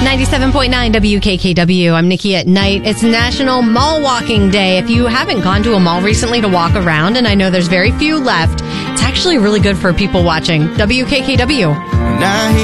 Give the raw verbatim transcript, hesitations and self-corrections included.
ninety-seven point nine W K K W. I'm Nikki at Night. It's National Mall Walking Day. If you haven't gone to a mall recently to walk around, and I know there's very few left, it's actually really good for people watching W K K W.